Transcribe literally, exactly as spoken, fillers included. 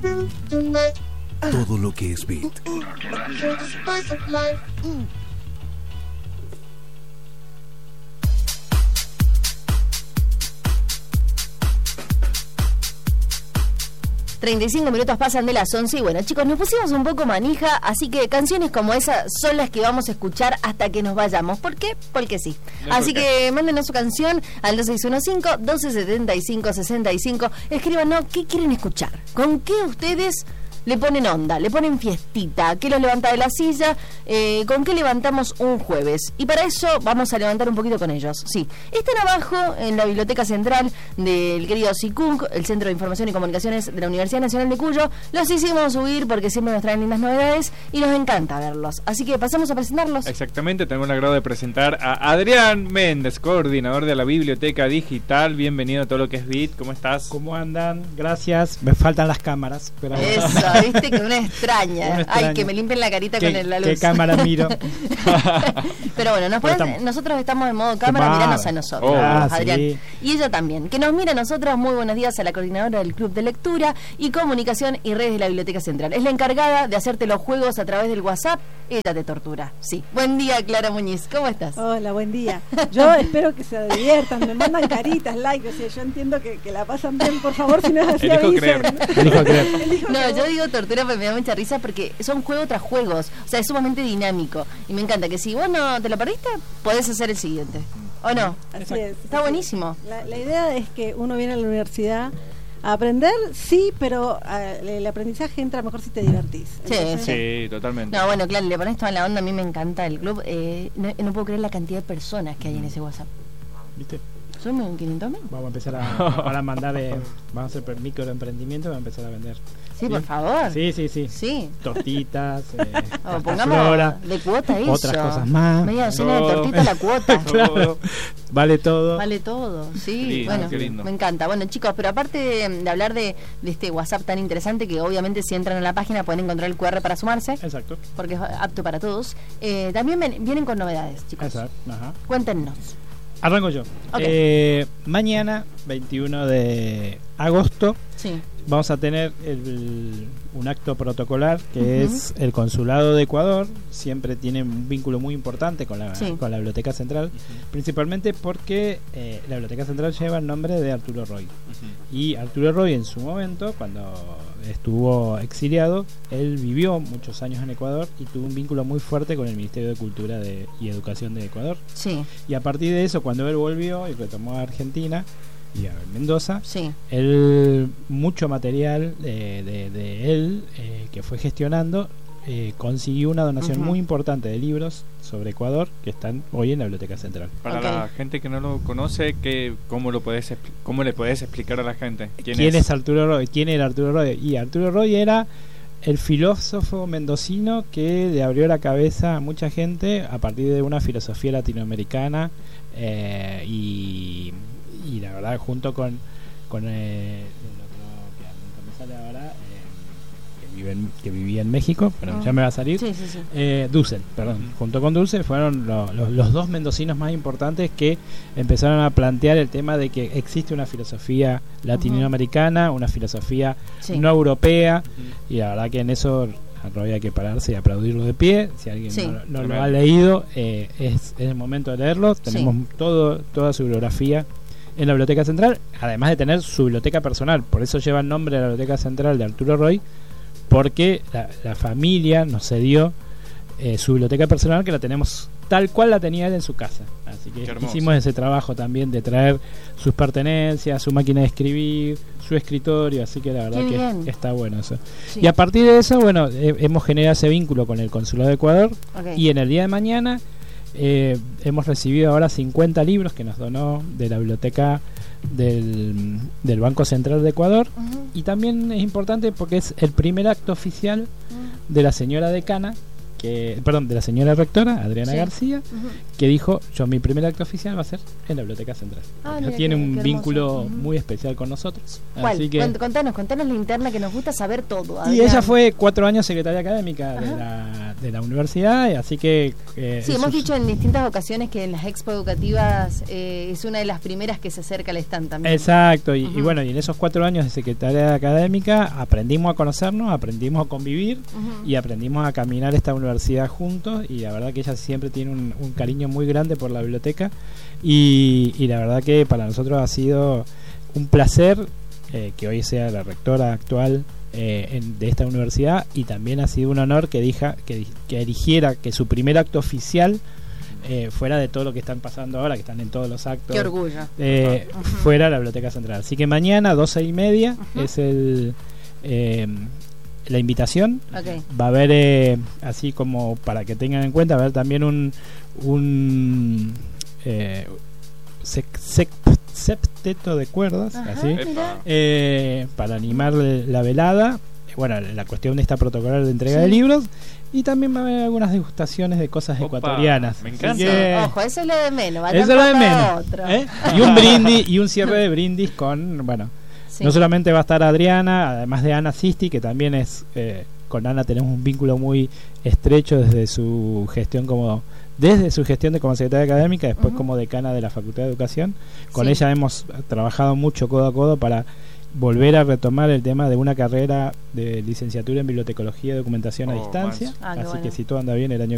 Todo lo que es beat. treinta y cinco minutos pasan de las once y bueno, chicos, nos pusimos un poco manija, así que canciones como esa son las que vamos a escuchar hasta que nos vayamos. ¿Por qué? Porque sí. No, así ¿por que mándenos su canción al dos seis uno cinco, uno dos siete cinco, seis cinco. Escríbanos qué quieren escuchar, con qué ustedes le ponen onda, le ponen fiestita, qué los levanta de la silla, eh, con qué levantamos un jueves. Y para eso vamos a levantar un poquito con ellos. Sí, están abajo en la biblioteca central del querido SICUNC, el Centro de Información y Comunicaciones de la Universidad Nacional de Cuyo. Los hicimos subir porque siempre nos traen lindas novedades y nos encanta verlos. Así que pasamos a presentarlos. Exactamente, tengo el agrado de presentar a Adrián Méndez, coordinador de la Biblioteca Digital. Bienvenido a todo lo que es Beat. ¿Cómo estás? ¿Cómo andan? Gracias. Me faltan las cámaras. Pero... Eso, viste que una extraña. Una extraña. Ay, que me limpien la carita ¿Qué, con la luz. ¿Qué cámara miro? Pero bueno, nos Pero pueden- estamos- nosotros estamos en modo cámara, Va. míranos a nosotros, Oh. Ah, Adrián. sí. Y ella también. Que nos mira a nosotras. Muy buenos días a la coordinadora del Club de Lectura y Comunicación y Redes de la Biblioteca Central. Es la encargada de hacerte los juegos a través del WhatsApp. Ella te tortura. Sí. Buen día, Clara Muñiz. ¿Cómo estás? Hola, buen día. Yo espero que se diviertan, me mandan caritas, like, o sea, yo entiendo que, que la pasan bien, por favor, si no es así, Elijo avisen. creer. Elijo creer. Elijo No, creer. yo digo tortura porque me da mucha risa porque son juego tras juegos. O sea, es sumamente dinámico. Y me encanta que si vos no te lo perdiste, podés hacer el siguiente. ¿O no? Así es. Está buenísimo. La, la idea es que uno viene a la universidad a aprender, sí, pero ah, el aprendizaje entra mejor si te divertís. Sí, Entonces, Sí, totalmente. No, bueno, claro, le pones toda la onda. A mí me encanta el club. Eh, no, no puedo creer la cantidad de personas que hay en ese WhatsApp. ¿Viste? ¿Son quinientos mil? Vamos a empezar a, ahora a mandar, eh, vamos a hacer microemprendimiento y vamos a empezar a vender. Sí, por favor. Sí, sí, sí. Sí. Tortitas, eh, O pasta pongamos flora, de cuota eso. otras cosas más. Media docena de Todo. tortita a la cuota. Claro, vale todo. Vale todo, sí, Lindo, bueno, qué lindo. me encanta. Bueno, chicos, pero aparte de, de hablar de, de este WhatsApp tan interesante, que obviamente si entran a la página pueden encontrar el cu erre para sumarse, Exacto. porque es apto para todos, eh, también ven- vienen con novedades, chicos. Exacto. Ajá. Cuéntenos. Arranco yo. Ok. Eh, mañana, veintiuno de agosto, Sí. vamos a tener el- un acto protocolar que Ujú. es el Consulado de Ecuador. Siempre tiene un vínculo muy importante con la, Sí. con la Biblioteca Central, principalmente porque eh, la Biblioteca Central lleva el nombre de Arturo Roy. Y Arturo Roy, en su momento, cuando estuvo exiliado, él vivió muchos años en Ecuador y tuvo un vínculo muy fuerte con el Ministerio de Cultura de- y Educación de Ecuador. Sí, Y a partir de eso, cuando él volvió y retomó a Argentina y a Mendoza, sí. él, mucho material de, de- de él eh, que fue gestionando, eh, consiguió una donación Ujú. muy importante de libros sobre Ecuador que están hoy en la Biblioteca Central. Para Ok. la gente que no lo conoce, ¿qué, cómo, lo podés, expli- ¿cómo le podés explicar a la gente? ¿Quién, ¿Quién es Arturo Roy? ¿Quién era Arturo Roy? Y Arturo Roy era el filósofo mendocino que le abrió la cabeza a mucha gente a partir de una filosofía latinoamericana, eh, y, y la verdad junto con, con eh, el otro que nunca me sale ahora, eh, que, vive en- que vivía en México, pero Ah. ya me va a salir. Sí, sí, sí. Eh, Dussel, perdón. Junto con Dussel fueron lo- lo- los dos mendocinos más importantes que empezaron a plantear el tema de que existe una filosofía latinoamericana, una filosofía Sí. no europea, y la verdad que en eso Roy hay que pararse y aplaudirlo de pie. Si alguien Sí. no, no lo Tremendo. ha leído, eh, es, es el momento de leerlo. Tenemos todo, toda su bibliografía en la Biblioteca Central, además de tener su biblioteca personal. Por eso lleva el nombre de la Biblioteca Central de Arturo Roy, porque la, la familia nos cedió eh, su biblioteca personal, que la tenemos tal cual la tenía él en su casa. Así que Qué hermoso. hicimos ese trabajo también de traer sus pertenencias, su máquina de escribir, su escritorio, así que la verdad Qué que bien. está bueno eso. Sí. Y a partir de eso, bueno, eh, hemos generado ese vínculo con el Consulado de Ecuador, Ok. y en el día de mañana eh, hemos recibido ahora cincuenta libros que nos donó de la biblioteca del, del Banco Central de Ecuador. Ujú. Y también es importante porque es el primer acto oficial de la señora decana, que, perdón, de la señora rectora, Adriana Sí. García, Ujú. que dijo, yo mi primer acto oficial va a ser en la Biblioteca Central. Ah, Ella mira, tiene qué- un qué hermoso. vínculo Ujú. muy especial con nosotros. ¿Cuál? Así que, Cont- Contanos, contanos la interna, que nos gusta saber todo. y Adrián. ella fue cuatro años secretaria académica de Ajá. la, de la universidad, y así que... eh, Sí, eso hemos es- dicho en distintas ocasiones que en las expo educativas eh, es una de las primeras que se acerca al stand también. Exacto, y, y Ujú. bueno, y en esos cuatro años de secretaria académica aprendimos a conocernos, aprendimos a convivir Ujú. y aprendimos a caminar esta universidad juntos, y la verdad que ella siempre tiene un, un cariño muy grande por la biblioteca, y, y la verdad que para nosotros ha sido un placer eh, que hoy sea la rectora actual eh, en- de esta universidad, y también ha sido un honor que, dija, que, di- que eligiera que su primer acto oficial eh, fuera de todo lo que están pasando ahora, que están en todos los actos, Qué orgullo. eh, Ujú. fuera de la Biblioteca Central. Así que mañana, doce y media, Ujú. es el eh, la invitación. Ok. Va a haber, eh, así como para que tengan en cuenta, va a haber también un, un eh, sec- sec- septeto de cuerdas, Ajá, así, mira. eh, para animar la velada. Bueno, la cuestión de esta protocolar de entrega Sí. de libros, y también va a haber algunas degustaciones de cosas Opa, ecuatorianas. me Así encanta. que- Ojo, eso es lo de menos. va eso es lo de tampoco menos. otro. ¿eh? Y un brindis, y un cierre de brindis con, bueno, Sí. no solamente va a estar Adriana, además de Ana Sisti, que también es, eh, con Ana tenemos un vínculo muy estrecho desde su gestión como, desde su gestión de como secretaria académica, después Ujú. como decana de la Facultad de Educación. Con Sí. ella hemos trabajado mucho codo a codo para volver a retomar el tema de una carrera de licenciatura en bibliotecología y documentación a Oh, distancia. manso. Ah, qué Así bueno. que si todo anda bien el año